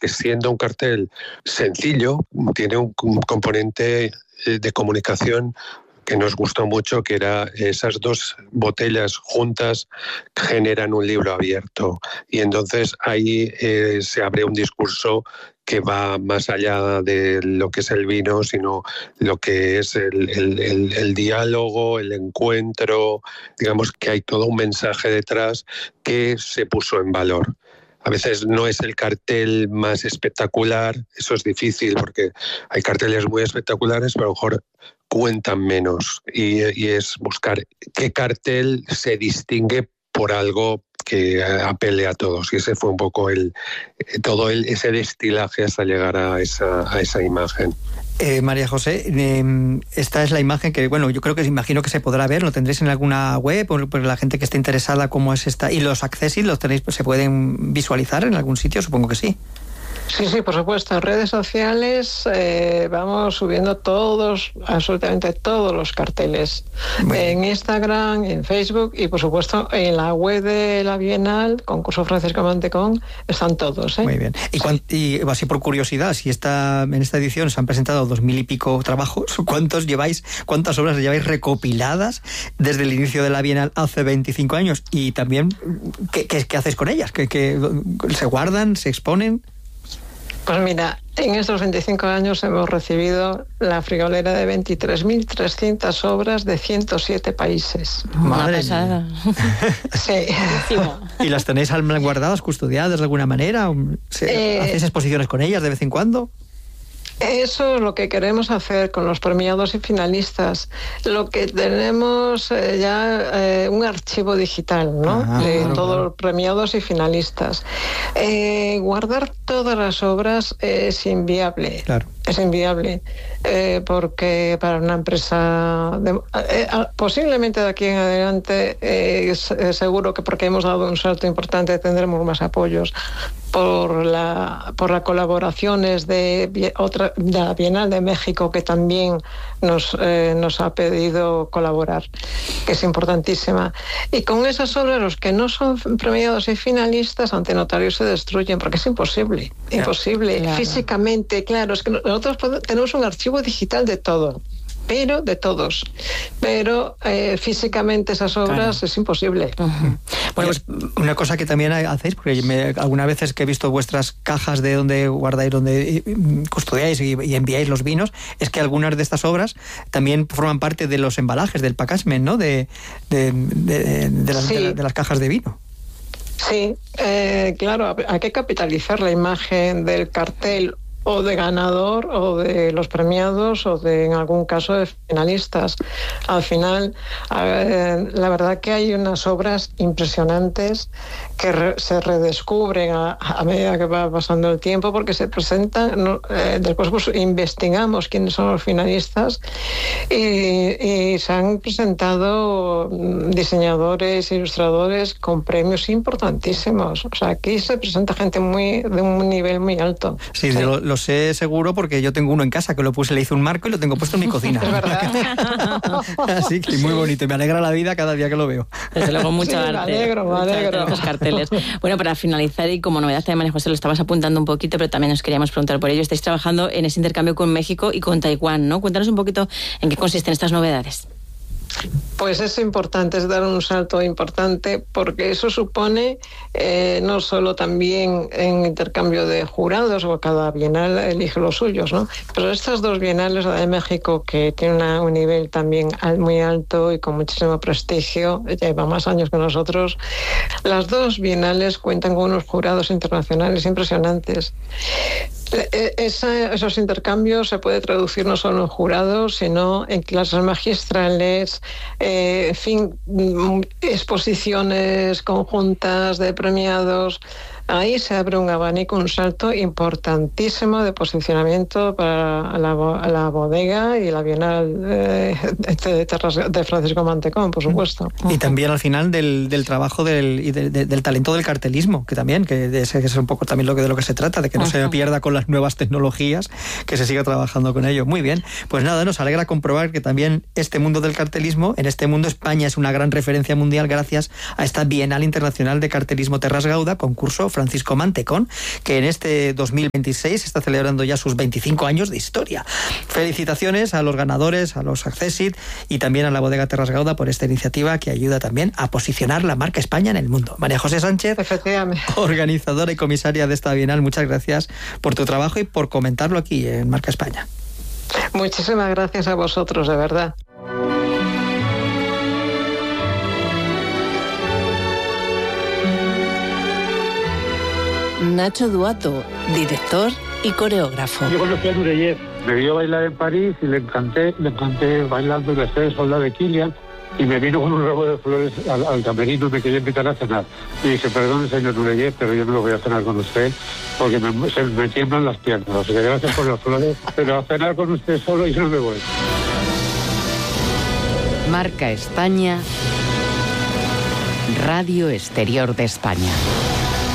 que siendo un cartel sencillo, tiene un componente de comunicación que nos gustó mucho, que era esas dos botellas juntas generan un libro abierto. Y entonces ahí se abre un discurso que va más allá de lo que es el vino, sino lo que es el diálogo, el encuentro. Digamos que hay todo un mensaje detrás que se puso en valor. A veces no es el cartel más espectacular, eso es difícil porque hay carteles muy espectaculares, pero a lo mejor cuentan menos. Y es buscar qué cartel se distingue por algo que apele a todos. Y ese fue un poco ese destilaje hasta llegar a esa imagen. María José, esta es la imagen que, bueno, yo creo que imagino que se podrá ver, lo tendréis en alguna web, por la gente que esté interesada, cómo es esta, y los accessis los tenéis, se pueden visualizar en algún sitio, supongo que sí. Sí, por supuesto. En redes sociales vamos subiendo absolutamente todos los carteles. En Instagram, en Facebook y, por supuesto, en la web de la Bienal, Concurso Francisco Mantecón, están todos. Muy bien. Y así por curiosidad, si en esta edición se han presentado 2000 y pico trabajos, ¿cuántas obras lleváis recopiladas desde el inicio de la Bienal hace 25 años? Y también, ¿qué hacéis con ellas? ¿Que se guardan, se exponen? Pues mira, en estos 25 años hemos recibido la friolera de 23.300 obras de 107 países. Madre pasada. Sí. ¿Y las tenéis guardadas, custodiadas de alguna manera? ¿Hacéis exposiciones con ellas de vez en cuando? Eso es lo que queremos hacer con los premiados y finalistas. Lo que tenemos ya un archivo digital, ¿no? De todos los premiados y finalistas. Guardar todas las obras es inviable. Claro. Es inviable, porque para una empresa posiblemente de aquí en adelante seguro que porque hemos dado un salto importante tendremos más apoyos por las colaboraciones de la Bienal de México, que también nos ha pedido colaborar, que es importantísima. Y con esas obras, los que no son premiados y finalistas ante notario se destruyen, porque es imposible. Claro. Físicamente, claro, es que nosotros tenemos un archivo digital de todo, pero de todos. Pero físicamente esas obras es imposible. Uh-huh. Bueno, pues una cosa que también hacéis, porque algunas veces que he visto vuestras cajas de donde guardáis, donde custodiáis y enviáis los vinos, es que algunas de estas obras también forman parte de los embalajes, del packaging, ¿no? De las cajas de vino. Sí, claro, hay que capitalizar la imagen del cartel o de ganador o de los premiados o en algún caso de finalistas. Al final, la verdad que hay unas obras impresionantes que se redescubren a medida que va pasando el tiempo, porque se presentan, después pues investigamos quiénes son los finalistas y se han presentado diseñadores, ilustradores con premios importantísimos. O sea, aquí se presenta gente de un nivel muy alto. Sí. Lo sé seguro porque yo tengo uno en casa que lo puse, le hice un marco y lo tengo puesto en mi cocina. Es verdad. Así que muy bonito, me alegra la vida cada día que lo veo. Desde luego, mucho arte. Me alegro. Los carteles. Bueno, para finalizar, y como novedad también, María José, lo estabas apuntando un poquito, pero también nos queríamos preguntar por ello. Estáis trabajando en ese intercambio con México y con Taiwán, ¿no? Cuéntanos un poquito en qué consisten estas novedades. Pues es importante, es dar un salto importante, porque eso supone no solo también en intercambio de jurados, o cada bienal elige los suyos, ¿no? Pero estas dos bienales, la de México, que tiene un nivel también muy alto y con muchísimo prestigio, lleva más años que nosotros, las dos bienales cuentan con unos jurados internacionales impresionantes. Esos intercambios se puede traducir no solo en jurados, sino en clases magistrales, en fin, exposiciones conjuntas de premiados. Ahí se abre un abanico, un salto importantísimo de posicionamiento para la bodega y la Bienal de Francisco Mantecón, por supuesto. Y también al final del trabajo del talento del cartelismo, que es un poco también de lo que se trata, de que no se pierda con las nuevas tecnologías, que se siga trabajando con ello. Muy bien, pues nada, nos alegra comprobar que también este mundo del cartelismo, en este mundo España es una gran referencia mundial gracias a esta Bienal Internacional de Cartelismo Terras Gauda, concurso Francisco Mantecón, que en este 2026 está celebrando ya sus 25 años de historia. Felicitaciones a los ganadores, a los Accessit y también a la bodega Terras Gauda por esta iniciativa que ayuda también a posicionar la marca España en el mundo. María José Sánchez, organizadora y comisaria de esta Bienal, muchas gracias por tu trabajo y por comentarlo aquí en Marca España. Muchísimas gracias a vosotros, de verdad. Nacho Duato, director y coreógrafo. Yo conocí a Nureyev, me vio bailar en París y le encanté bailando en la Estrella Soldado de Kilian y me vino con un ramo de flores al camerino y me quería invitar a cenar. Y dije, perdón, señor Nureyev, pero yo no lo voy a cenar con usted porque me tiemblan las piernas. O sea, gracias por las flores, pero a cenar con usted solo yo no me voy. Marca España, Radio Exterior de España.